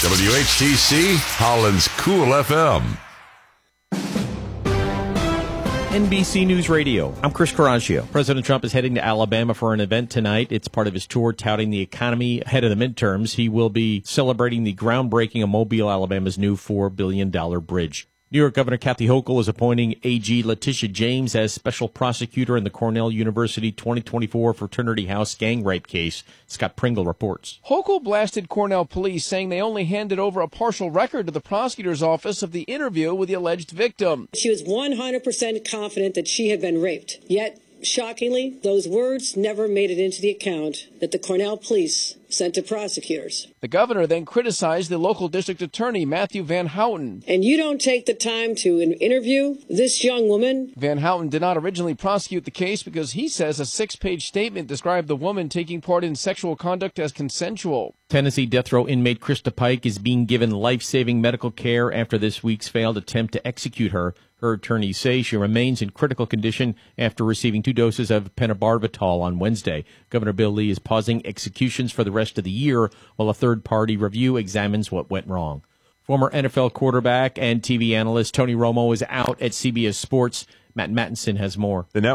WHTC, Holland's Cool FM. NBC News Radio. I'm Chris Coraggio. President Trump is heading to Alabama for an event tonight. It's part of his tour touting the economy ahead of the midterms. He will be celebrating the groundbreaking of Mobile, Alabama's new $4 billion bridge. New York Governor Kathy Hochul is appointing AG Letitia James as special prosecutor in the Cornell University 2024 Fraternity House gang rape case. Scott Pringle reports. Hochul blasted Cornell police, saying they only handed over a partial record to the prosecutor's office of the interview with the alleged victim. She was 100% confident that she had been raped. Yet, shockingly, those words never made it into the account that the Cornell police sent to prosecutors. The governor then criticized the local district attorney, Matthew Van Houten. And you don't take the time to interview this young woman? Van Houten did not originally prosecute the case because he says a 6-page statement described the woman taking part in sexual conduct as consensual. Tennessee death row inmate Krista Pike is being given life-saving medical care after this week's failed attempt to execute her. Her attorneys say she remains in critical condition after receiving 2 doses of pentobarbital on Wednesday. Governor Bill Lee is pausing executions for the rest of the year while a third-party review examines what went wrong. Former NFL quarterback and TV analyst Tony Romo is out at CBS Sports. Matt Mattinson has more.